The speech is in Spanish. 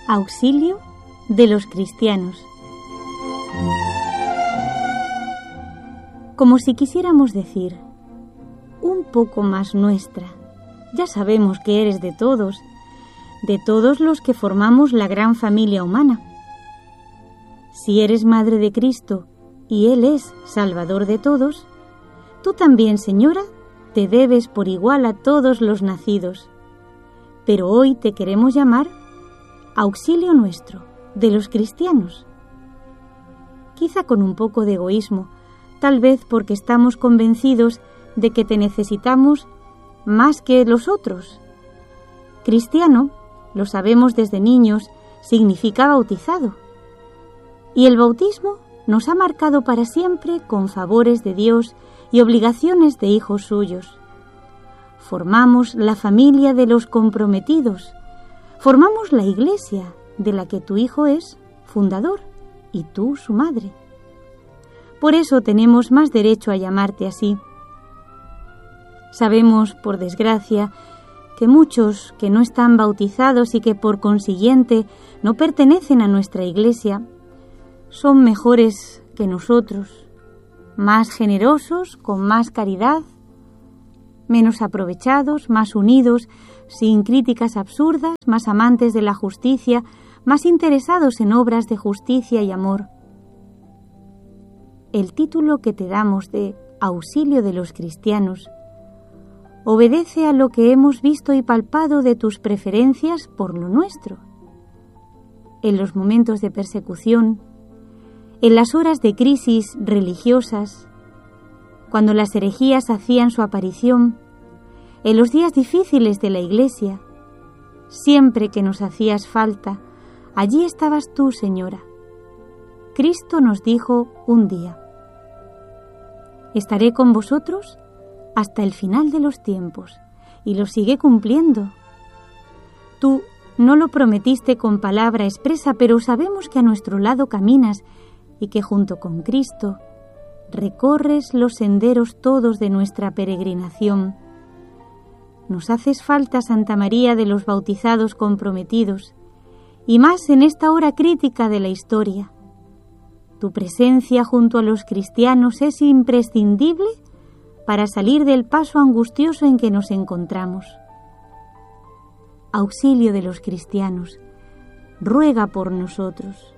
Auxilio de los cristianos. Como si quisiéramos decir, un poco más nuestra. Ya sabemos que eres de todos los que formamos la gran familia humana. Si eres madre de Cristo y Él es Salvador de todos, tú también, Señora, te debes por igual a todos los nacidos. Pero hoy te queremos llamar auxilio nuestro, de los cristianos. Quizá con un poco de egoísmo, tal vez porque estamos convencidos de que te necesitamos más que los otros. Cristiano, lo sabemos desde niños, significa bautizado. Y el bautismo nos ha marcado para siempre con favores de Dios y obligaciones de hijos suyos. Formamos la familia de los comprometidos. Formamos la iglesia de la que tu hijo es fundador y tú su madre. Por eso tenemos más derecho a llamarte así. Sabemos, por desgracia, que muchos que no están bautizados y que por consiguiente no pertenecen a nuestra iglesia son mejores que nosotros, más generosos, con más caridad, menos aprovechados, más unidos, sin críticas absurdas, más amantes de la justicia, más interesados en obras de justicia y amor. El título que te damos de Auxilio de los cristianos obedece a lo que hemos visto y palpado de tus preferencias por lo nuestro. En los momentos de persecución, en las horas de crisis religiosas, cuando las herejías hacían su aparición, en los días difíciles de la Iglesia, siempre que nos hacías falta, allí estabas tú, Señora. Cristo nos dijo un día: estaré con vosotros hasta el final de los tiempos, y lo sigue cumpliendo. Tú no lo prometiste con palabra expresa, pero sabemos que a nuestro lado caminas y que junto con Cristo recorres los senderos todos de nuestra peregrinación. Nos haces falta, Santa María de los bautizados comprometidos, y más en esta hora crítica de la historia. Tu presencia junto a los cristianos es imprescindible para salir del paso angustioso en que nos encontramos. Auxilio de los cristianos, ruega por nosotros.